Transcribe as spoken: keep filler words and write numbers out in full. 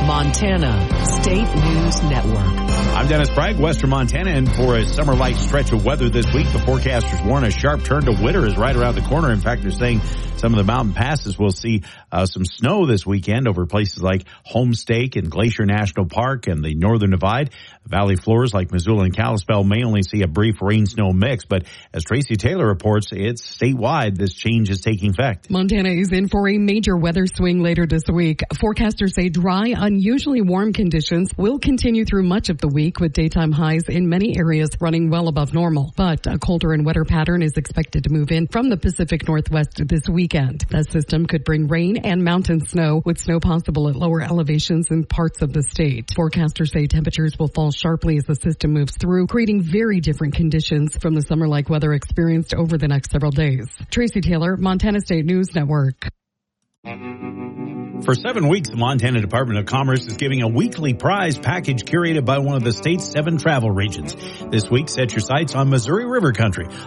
Montana State News Network. I'm Dennis Bragg, Western Montana, and for a summer-like stretch of weather this week, the forecasters warn a sharp turn to winter is right around the corner. In fact, they're saying some of the mountain passes will see uh, some snow this weekend over places like Homestake and Glacier National Park and the Northern Divide. Valley floors like Missoula and Kalispell may only see a brief rain-snow mix, but as Tracy Taylor reports, it's statewide this change is taking effect. Montana is in for a major weather swing later this week. Forecasters say dry, unusually warm conditions will continue through much of the week, with daytime highs in many areas running well above normal. But a colder and wetter pattern is expected to move in from the Pacific Northwest this weekend. That system could bring rain and mountain snow, with snow possible at lower elevations in parts of the state. Forecasters say temperatures will fall sharply as the system moves through, creating very different conditions from the summer-like weather experienced over the next several days. Tracy Taylor, Montana State News Network. For seven weeks, the Montana Department of Commerce is giving a weekly prize package curated by one of the state's seven travel regions. This week, set your sights on Missouri River Country,